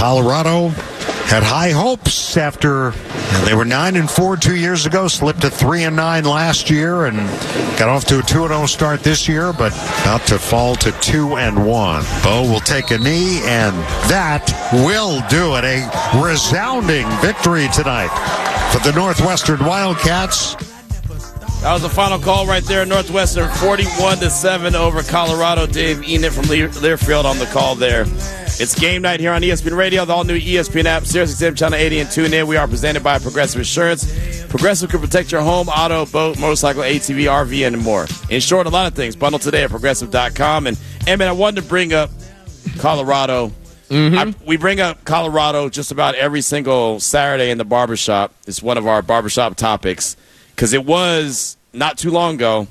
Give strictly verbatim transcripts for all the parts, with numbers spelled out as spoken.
Colorado had high hopes after they were nine and four two years ago, slipped to three and nine last year, and got off to a two and oh start this year, but about to fall to two and one. Bo will take a knee, and that will do it. A resounding victory tonight for the Northwestern Wildcats. That was the final call right there. Northwestern forty-one to seven over Colorado. Dave Enid from Lear- Learfield on the call there. It's game night here on E S P N Radio, the all-new E S P N app, Sirius X M Channel eighty, and tune in. We are presented by Progressive Insurance. Progressive can protect your home, auto, boat, motorcycle, A T V, R V, and more. In short, a lot of things. Bundle today at progressive dot com. And, and man, I wanted to bring up Colorado. Mm-hmm. I, we bring up Colorado just about every single Saturday in the barbershop. It's one of our barbershop topics. Because it was, not too long ago,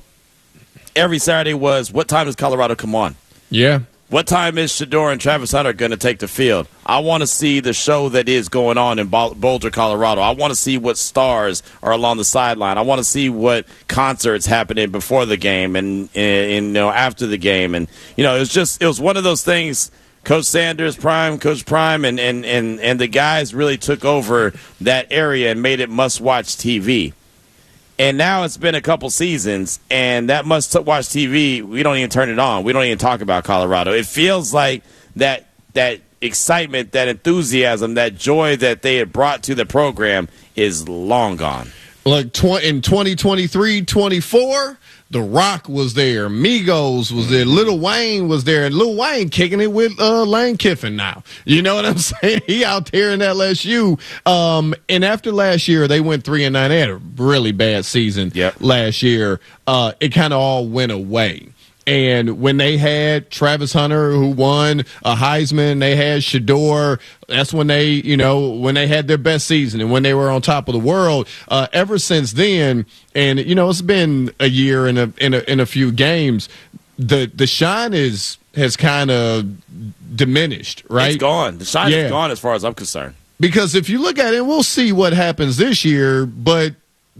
every Saturday was, what time does Colorado come on? Yeah. What time is Shedeur and Travis Hunter going to take the field? I want to see the show that is going on in Boulder, Colorado. I want to see what stars are along the sideline. I want to see what concerts happening before the game and, and, and you know after the game. And you know, it was just it was one of those things. Coach Sanders, Prime, Coach Prime, and and and and the guys really took over that area and made it must-watch T V. And now it's been a couple seasons, and that must-watch T V, we don't even turn it on. We don't even talk about Colorado. It feels like that that excitement, that enthusiasm, that joy that they had brought to the program is long gone. Like tw- in twenty twenty-three twenty-four, The Rock was there, Migos was there, Lil Wayne was there, and Lil Wayne kicking it with uh, Lane Kiffin now. You know what I'm saying? He out there in L S U. Um, and after last year, they went three and nine. They had a really bad season yep. last year. Uh, it kind of all went away. And when they had Travis Hunter, who won a Heisman, they had Shedeur. That's when they, you know, when they had their best season and when they were on top of the world. Uh, ever since then, and you know, it's been a year and a in a, in a few games. The the shine is has kind of diminished, right? It's gone. The shine yeah. is gone as far as I'm concerned. Because if you look at it, we'll see what happens this year, but.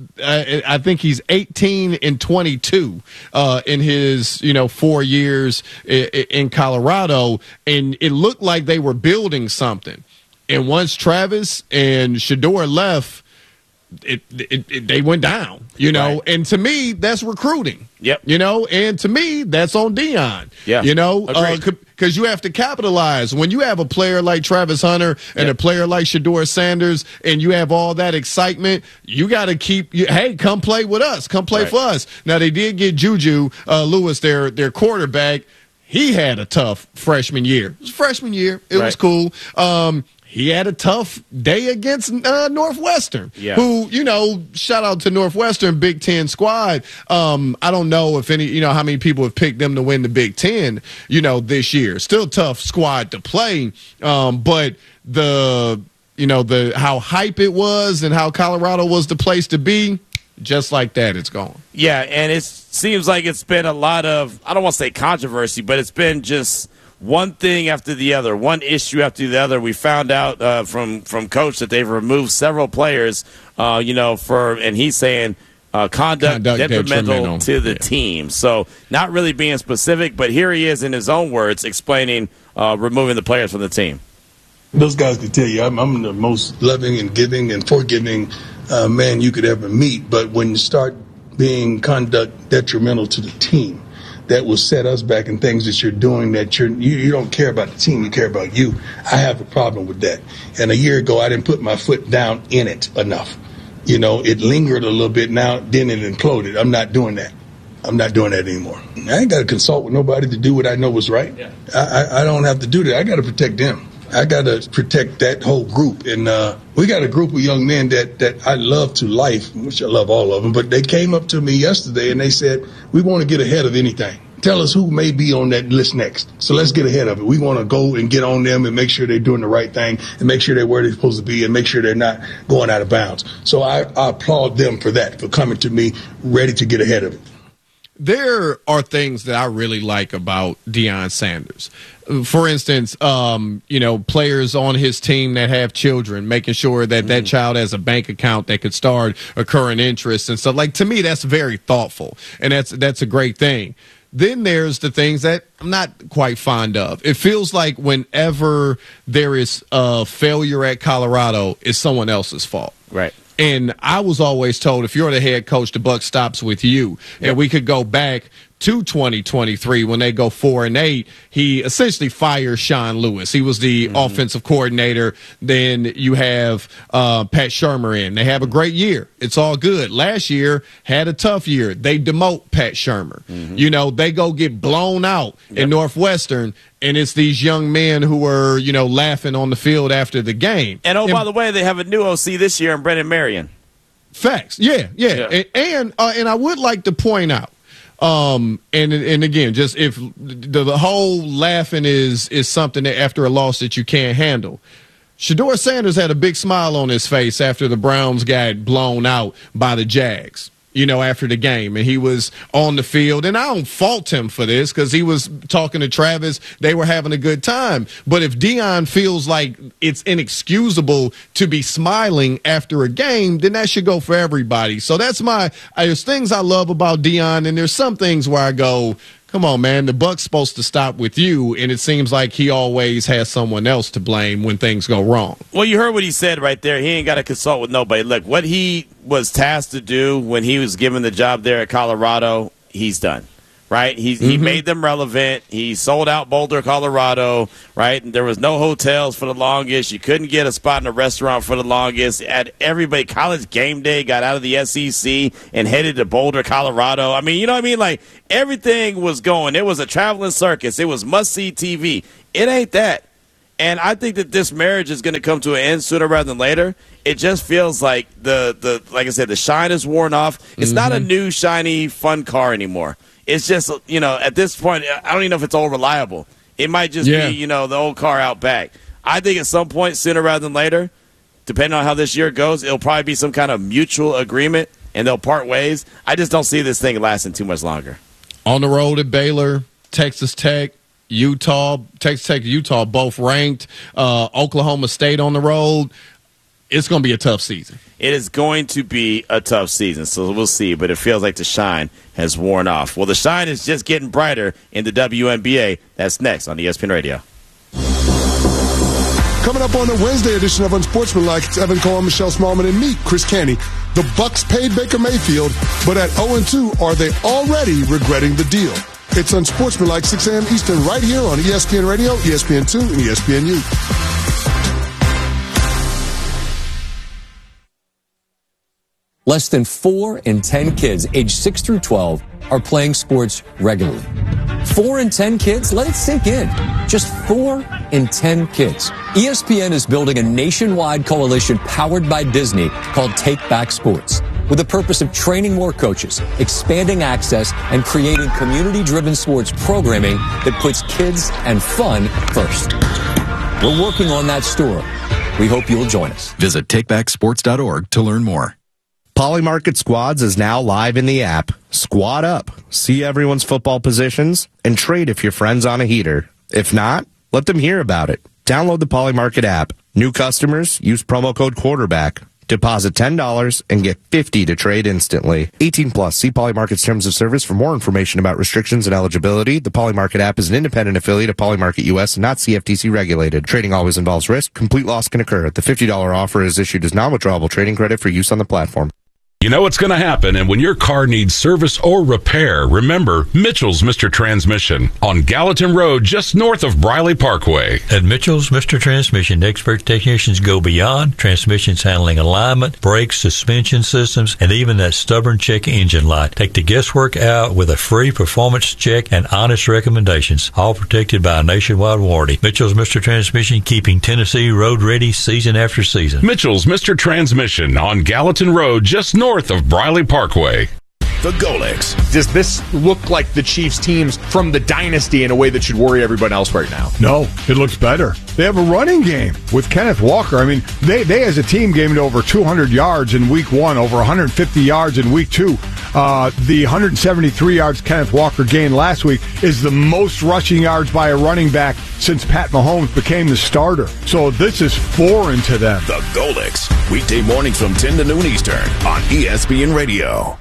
I, I think he's eighteen and twenty-two uh, in his, you know, four years in, in Colorado, and it looked like they were building something. And once Travis and Shedeur left, it, it, it they went down, you know. Right. And to me, that's recruiting. Yep. You know, and to me, that's on Deion. Yeah. You know, Agreed. because uh, you have to capitalize. When you have a player like Travis Hunter and yep. a player like Shedeur Sanders, and you have all that excitement, you got to keep. You, hey, come play with us. Come play right. for us. Now they did get Juju uh, Lewis, their their quarterback. He had a tough freshman year. It was freshman year. It right. was cool. Um, He had a tough day against uh, Northwestern, yeah. who, you know, shout out to Northwestern, Big Ten squad. Um, I don't know if any, you know, how many people have picked them to win the Big Ten, you know, this year. Still tough squad to play, um, but the, you know, the how hype it was and how Colorado was the place to be, just like that, it's gone. Yeah, and it seems like it's been a lot of, I don't want to say controversy, but it's been just one thing after the other, one issue after the other. We found out uh, from from Coach that they've removed several players, uh, you know, for and he's saying uh, conduct, conduct detrimental, detrimental to the yeah. team. So not really being specific, but here he is in his own words explaining uh, removing the players from the team. Those guys can tell you I'm, I'm the most loving and giving and forgiving uh, man you could ever meet. But when you start being conduct detrimental to the team, that will set us back in things that you're doing that you're, you, you don't care about the team, you care about you. I have a problem with that. And a year ago, I didn't put my foot down in it enough. You know, it lingered a little bit. Now, then it imploded. I'm not doing that. I'm not doing that anymore. I ain't got to consult with nobody to do what I know was right. Yeah. I, I, I don't have to do that. I got to protect them. I got to protect that whole group. And uh, we got a group of young men that, that I love to life, which I love all of them, but they came up to me yesterday and they said, we want to get ahead of anything. Tell us who may be on that list next. So let's get ahead of it. We want to go and get on them and make sure they're doing the right thing and make sure they're where they're supposed to be and make sure they're not going out of bounds. So I, I applaud them for that, for coming to me ready to get ahead of it. There are things that I really like about Deion Sanders. For instance, um, you know, players on his team that have children, making sure that that mm. child has a bank account that could start a current interest and stuff. Like, to me, that's very thoughtful, and that's that's a great thing. Then there's the things that I'm not quite fond of. It feels like whenever there is a failure at Colorado, it's someone else's fault. Right. And I was always told, if you're the head coach, the buck stops with you. Yep. And we could go back to twenty twenty-three when they go four and eight. He essentially fires Sean Lewis. He was the mm-hmm. offensive coordinator. Then you have uh, Pat Shurmur in. They have a great year. It's all good. Last year had a tough year. They demote Pat Shurmur. Mm-hmm. You know, they go get blown out yep. in Northwestern. And it's these young men who were, you know, laughing on the field after the game. And, oh, and, by the way, they have a new O C this year in Brendan Marion. Facts. Yeah, yeah. yeah. And and, uh, and I would like to point out, um, and and again, just if the, the whole laughing is is something that after a loss that you can't handle. Shedeur Sanders had a big smile on his face after the Browns got blown out by the Jags, you know, after the game. And he was on the field. And I don't fault him for this because he was talking to Travis. They were having a good time. But if Deion feels like it's inexcusable to be smiling after a game, then that should go for everybody. So that's my – there's things I love about Deion, and there's some things where I go – come on, man, the buck's supposed to stop with you, and it seems like he always has someone else to blame when things go wrong. Well, you heard what he said right there. He ain't got to consult with nobody. Look, what he was tasked to do when he was given the job there at Colorado, he's done. Right? He, mm-hmm. he made them relevant. He sold out Boulder, Colorado, right? And there was no hotels for the longest. You couldn't get a spot in a restaurant for the longest. At everybody, College Game Day got out of the S E C and headed to Boulder, Colorado. I mean, you know what I mean? Like, everything was going. It was a traveling circus. It was must-see T V. It ain't that. And I think that this marriage is going to come to an end sooner rather than later. It just feels like the, the like I said, the shine is worn off. It's mm-hmm. not a new, shiny, fun car anymore. It's just, you know, at this point, I don't even know if it's all reliable. It might just yeah. be, you know, the old car out back. I think at some point, sooner rather than later, depending on how this year goes, it'll probably be some kind of mutual agreement, and they'll part ways. I just don't see this thing lasting too much longer. On the road at Baylor, Texas Tech, Utah, Texas Tech, Utah, both ranked. Uh, Oklahoma State on the road. It's going to be a tough season. It is going to be a tough season, so we'll see. But it feels like the shine has worn off. Well, the shine is just getting brighter in the W N B A. That's next on E S P N Radio. Coming up on the Wednesday edition of Unsportsmanlike, it's Evan Cohen, Michelle Smallman, and me, Chris Canty. The Bucks paid Baker Mayfield, but at oh and two, are they already regretting the deal? It's Unsportsmanlike, six a.m. Eastern, right here on E S P N Radio, E S P N two, and E S P N U. Less than four in ten kids aged six through twelve are playing sports regularly. Four in ten kids? Let it sink in. Just four in ten kids. E S P N is building a nationwide coalition powered by Disney called Take Back Sports, with the purpose of training more coaches, expanding access, and creating community-driven sports programming that puts kids and fun first. We're working on that story. We hope you'll join us. Visit take back sports dot org to learn more. Polymarket Squads is now live in the app. Squad up, see everyone's football positions, and trade if your friend's on a heater. If not, let them hear about it. Download the Polymarket app. New customers, use promo code quarterback. Deposit ten dollars and get fifty dollars to trade instantly. eighteen plus. See Polymarket's terms of service for more information about restrictions and eligibility. The Polymarket app is an independent affiliate of Polymarket U S and not C F T C regulated. Trading always involves risk. Complete loss can occur. The fifty dollars offer is issued as non-withdrawable trading credit for use on the platform. You know what's going to happen, and when your car needs service or repair, remember Mitchell's Mister Transmission on Gallatin Road, just north of Briley Parkway. At Mitchell's Mister Transmission, expert technicians go beyond transmissions handling alignment, brakes, suspension systems, and even that stubborn check engine light. Take the guesswork out with a free performance check and honest recommendations, all protected by a nationwide warranty. Mitchell's Mister Transmission, keeping Tennessee road ready season after season. Mitchell's Mister Transmission on Gallatin Road, just north north of Briley Parkway. The Golics. Does this look like the Chiefs teams from the dynasty in a way that should worry everyone else right now? No, it looks better. They have a running game with Kenneth Walker. I mean, they, they as a team gained over two hundred yards in week one, over one hundred fifty yards in week two. Uh, the one hundred seventy-three yards Kenneth Walker gained last week is the most rushing yards by a running back since Pat Mahomes became the starter. So this is foreign to them. The Golics. Weekday mornings from ten to noon Eastern on E S P N Radio.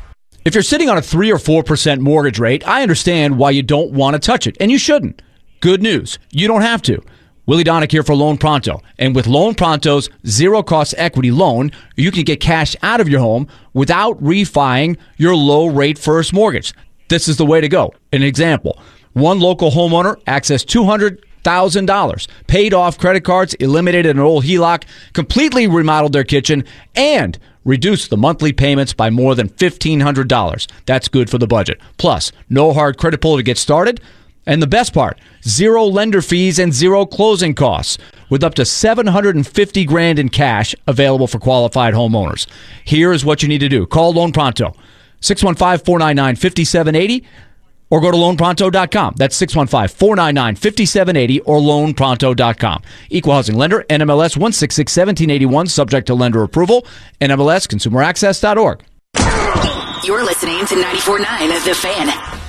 If you're sitting on a three or four percent mortgage rate, I understand why you don't want to touch it, and you shouldn't. Good news, you don't have to. Willie Donick here for Loan Pronto. And with Loan Pronto's zero-cost equity loan, you can get cash out of your home without refining your low-rate first mortgage. This is the way to go. An example, one local homeowner accessed two hundred thousand dollars, paid off credit cards, eliminated an old H E L O C, completely remodeled their kitchen, and reduced the monthly payments by more than fifteen hundred dollars. That's good for the budget. Plus, no hard credit pull to get started. And the best part, zero lender fees and zero closing costs, with up to seven hundred fifty grand in cash available for qualified homeowners. Here's what you need to do. Call Loan Pronto, six one five, four nine nine, five seven eight zero, or go to loan pronto dot com. That's six one five, four nine nine, five seven eight zero or loan pronto dot com. Equal housing lender, N M L S one six six, one seven eight one, subject to lender approval, N M L S consumer access dot org. You're listening to ninety-four point nine The Fan.